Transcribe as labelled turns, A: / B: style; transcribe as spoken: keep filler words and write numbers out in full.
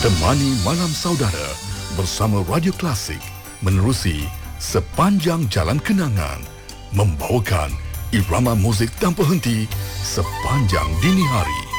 A: Temani malam saudara bersama Radio Klasik menerusi sepanjang jalan kenangan, membawakan irama muzik tanpa henti sepanjang dini hari.